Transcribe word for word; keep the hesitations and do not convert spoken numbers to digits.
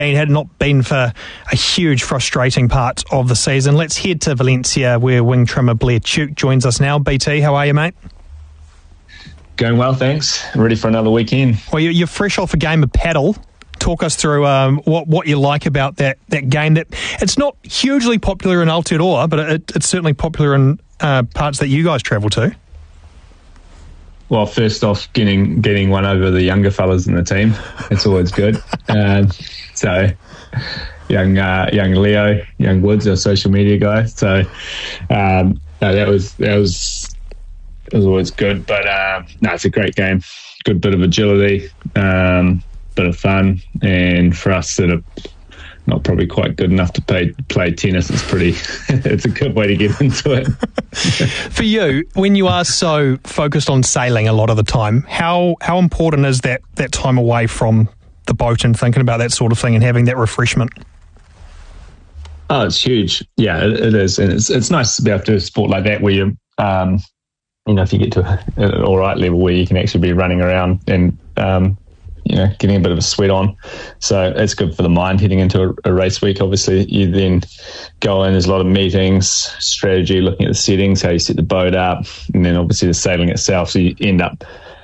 Had it not been for a huge frustrating part of the season. Let's head to Valencia where wing trimmer Blair Tuke joins us now. B T, how are you, mate? Going well, thanks. Ready for another weekend. Well, you're fresh off a game of paddle. Talk us through um, what what you like about that, that game. That it's not hugely popular in Aotearoa, but it, it's certainly popular in uh, parts that you guys travel to. Well, first off, getting getting one over the younger fellas in the team, it's always good. um, so, young uh, young Leo, young Woods, our social media guy. So, um, no, that was that was it was always good. But uh, no, it's a great game. Good bit of agility, um, bit of fun, and for us that are not probably quite good enough to play play tennis, it's pretty. It's a good way to get into it. For you, when you are so focused on sailing a lot of the time, how how important is that, that time away from the boat and thinking about that sort of thing and having that refreshment? Oh, it's huge. Yeah, it, it is. And it's it's nice to be able to do a sport like that where you, um, you know, if you get to an all right level where you can actually be running around and, um, you know, getting a bit of a sweat on. So it's good for the mind heading into a, a race week. Obviously, you then go in, there's a lot of meetings, strategy, looking at the settings, how you set the boat up, and then obviously the sailing itself. So you end up